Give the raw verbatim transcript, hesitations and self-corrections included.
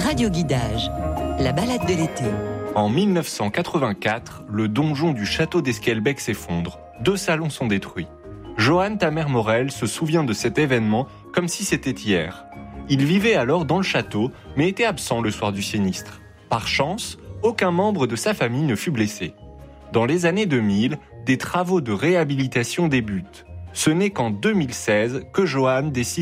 Radio Guidage, la balade de l'été. En dix-neuf cent quatre-vingt-quatre, le donjon du château d'Esquelbecq s'effondre. Deux salons sont détruits. Johann Tamer-Morel se souvient de cet événement comme si c'était hier. Il vivait alors dans le château, mais était absent le soir du sinistre. Par chance, aucun membre de sa famille ne fut blessé. Dans les années deux mille, des travaux de réhabilitation débutent. Ce n'est qu'en deux mille seize que Johann décide